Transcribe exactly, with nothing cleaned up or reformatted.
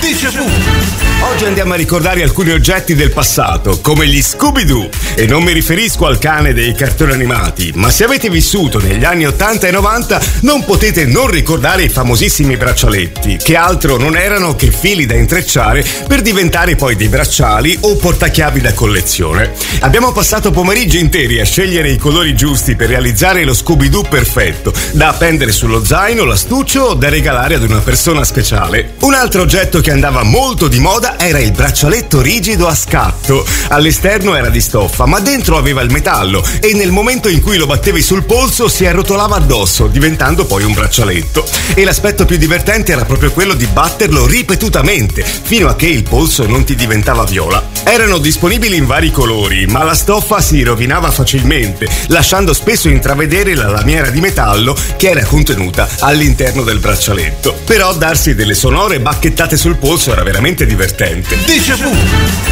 Déjà vu. Oggi andiamo a ricordare alcuni oggetti del passato, come gli Scooby-Doo. E non mi riferisco al cane dei cartoni animati, ma se avete vissuto negli anni ottanta e novanta non potete non ricordare i famosissimi braccialetti, che altro non erano che fili da intrecciare per diventare poi dei bracciali o portachiavi da collezione. Abbiamo passato pomeriggi interi a scegliere i colori giusti per realizzare lo Scooby-Doo perfetto, da appendere sullo zaino, l'astuccio o da regalare ad una persona speciale. Un altro oggetto che andava molto di moda era il braccialetto rigido a scatto. All'esterno era di stoffa, ma dentro aveva il metallo e nel momento in cui lo battevi sul polso si arrotolava addosso, diventando poi un braccialetto. E l'aspetto più divertente era proprio quello di batterlo ripetutamente, fino a che il polso non ti diventava viola. Erano disponibili in vari colori, ma la stoffa si rovinava facilmente, lasciando spesso intravedere la lamiera di metallo che era contenuta all'interno del braccialetto. Però darsi delle sonore bacchettate sul polso era veramente divertente. Déjà vu.